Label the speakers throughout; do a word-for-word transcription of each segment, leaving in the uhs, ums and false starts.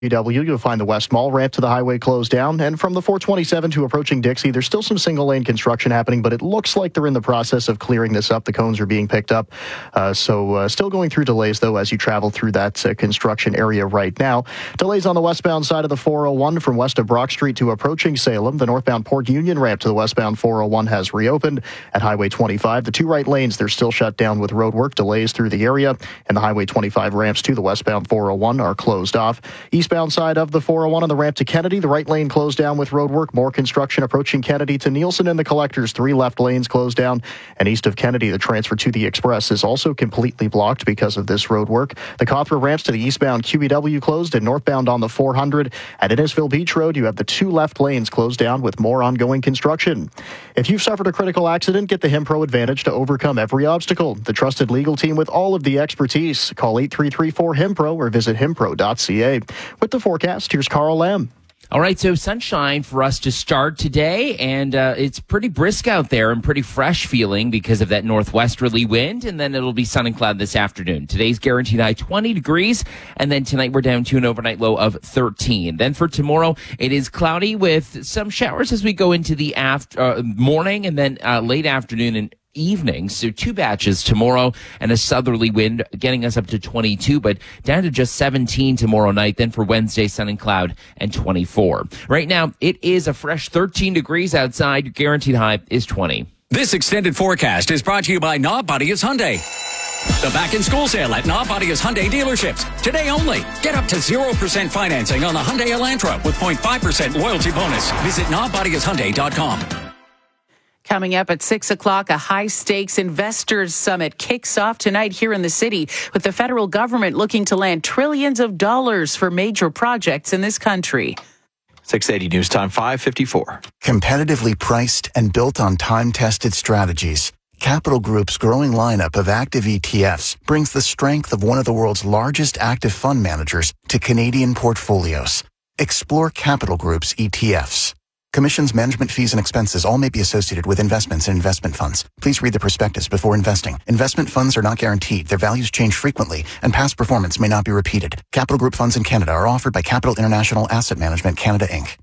Speaker 1: U W, you'll find the West Mall ramp to the highway closed down. And from the four twenty-seven to approaching Dixie, there's still some single-lane construction happening, but it looks like they're in the process of clearing this up. The cones are being picked up. Uh, so uh, still going through delays, though, as you travel through that uh, construction area right now. Delays on the westbound side of the four oh one from west of Brock Street to approaching Salem. The northbound Port Union ramp to the westbound four oh one has reopened. At Highway twenty-five, the two right lanes, they're still shut down with road work, delays through the area. And the Highway twenty-five ramps to the westbound four oh one are closed off. Eastbound side of the four oh one on the ramp to Kennedy, the right lane closed down with road work. More construction approaching Kennedy to Nielsen and the collectors. Three left lanes closed down. And east of Kennedy, the transfer to the Express is also completely blocked because of this road work. The Cawthra ramps to the eastbound Q E W closed, and northbound on the four hundred. At Innisfil Beach Road, you have the two left lanes closed down with more ongoing construction. If you've suffered a critical accident, get the HimPro Advantage to overcome every obstacle. The trusted legal team with all of the expertise. Call eight three three four HimPro or visit himpro dot c a. With the forecast, here's Carl Lamb.
Speaker 2: All right, so sunshine for us to start today, and uh, it's pretty brisk out there and pretty fresh feeling because of that northwesterly wind, and then it'll be sun and cloud this afternoon. Today's guaranteed high twenty degrees, and then tonight we're down to an overnight low of thirteen. Then for tomorrow, it is cloudy with some showers as we go into the after, uh, morning and then uh, late afternoon and evening. So two batches tomorrow and a southerly wind getting us up to twenty-two, but down to just seventeen tomorrow night. Then for Wednesday, sun and cloud and twenty-four. Right now, it is a fresh thirteen degrees outside. Guaranteed high is twenty.
Speaker 3: This extended forecast is brought to you by Knob Bodia's Hyundai. The back-in-school sale at Knob Bodia's Hyundai dealerships. Today only. Get up to zero percent financing on the Hyundai Elantra with zero point five percent loyalty bonus. Visit knob bodias hyundai dot com.
Speaker 4: Coming up at six o'clock, a high-stakes investors summit kicks off tonight here in the city with the federal government looking to land trillions of dollars for major projects in this country.
Speaker 5: six eighty News Time, five fifty-four.
Speaker 6: Competitively priced and built on time-tested strategies, Capital Group's growing lineup of active E T Fs brings the strength of one of the world's largest active fund managers to Canadian portfolios. Explore Capital Group's E T Fs. Commissions, management fees, and expenses all may be associated with investments in investment funds. Please read the prospectus before investing. Investment funds are not guaranteed. Their values change frequently, and past performance may not be repeated. Capital Group funds in Canada are offered by Capital International Asset Management Canada, Incorporated.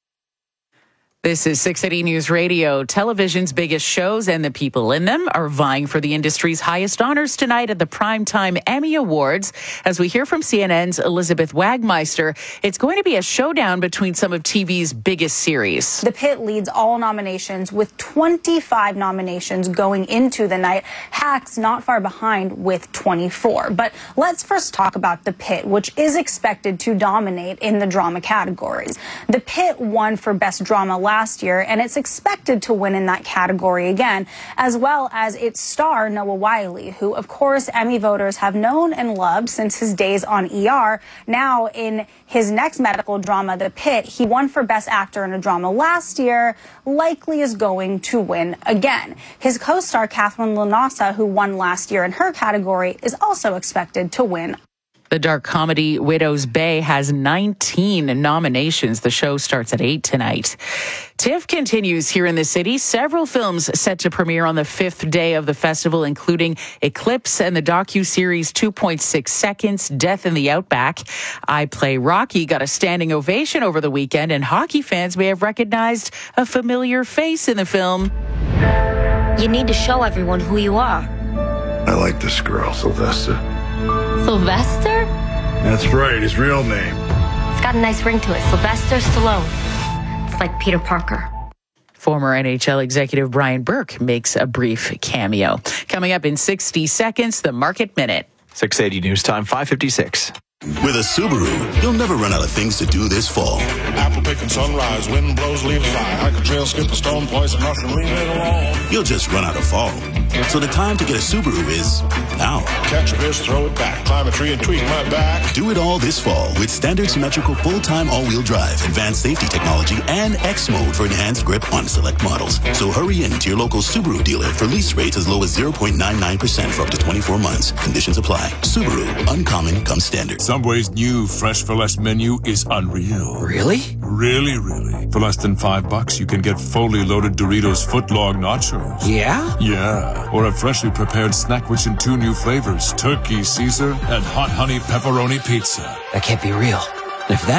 Speaker 4: This is six eighty News Radio. Television's biggest shows and the people in them are vying for the industry's highest honors tonight at the Primetime Emmy Awards. As we hear from C N N's Elizabeth Wagmeister, it's going to be a showdown between some of T V's biggest series.
Speaker 7: The Pit leads all nominations with twenty-five nominations going into the night. Hacks not far behind with twenty-four. But let's first talk about The Pit, which is expected to dominate in the drama categories. The Pit won for Best Drama last last year, and it's expected to win in that category again, as well as its star, Noah Wyle, who, of course, Emmy voters have known and loved since his days on E R. Now, in his next medical drama, The Pit, he won for Best Actor in a Drama last year, likely is going to win again. His co-star, Catherine Lanasa, who won last year in her category, is also expected to win.
Speaker 4: The dark comedy Widow's Bay has nineteen nominations. The show starts at eight tonight. TIFF continues here in the city. Several films set to premiere on the fifth day of the festival, including Eclipse and the docuseries two point six Seconds, Death in the Outback. I Play Rocky got a standing ovation over the weekend, and hockey fans may have recognized a familiar face in the film.
Speaker 8: You need to show everyone who you are.
Speaker 9: I like this girl, Sylvester.
Speaker 8: Sylvester?
Speaker 9: That's right, his real name.
Speaker 8: It's got a nice ring to it. Sylvester Stallone. It's like Peter Parker.
Speaker 4: Former N H L executive Brian Burke makes a brief cameo. Coming up in sixty seconds, the Market Minute.
Speaker 5: six eighty News Time, five fifty-six.
Speaker 10: With a Subaru, you'll never run out of things to do this fall.
Speaker 11: Apple picking sunrise, wind blows, leaves fly. Hike a trail, skip a stone, poison mushroom, leave it alone.
Speaker 10: You'll just run out of fall. So the time to get a Subaru is now.
Speaker 11: Catch a fish, throw it back, climb a tree and tweak my back.
Speaker 10: Do it all this fall with standard symmetrical full-time all-wheel drive, advanced safety technology, and X mode for enhanced grip on select models. So hurry in to your local Subaru dealer for lease rates as low as zero point nine nine percent for up to twenty-four months. Conditions apply. Subaru, uncommon comes standard.
Speaker 12: Subway's new Fresh for Less menu is unreal.
Speaker 5: Really?
Speaker 12: Really, really. For less than five bucks, you can get fully loaded Doritos footlong nachos.
Speaker 5: Yeah?
Speaker 12: Yeah. Or a freshly prepared snack rich in two new flavors, turkey Caesar and hot honey pepperoni pizza.
Speaker 5: That can't be real.
Speaker 3: If that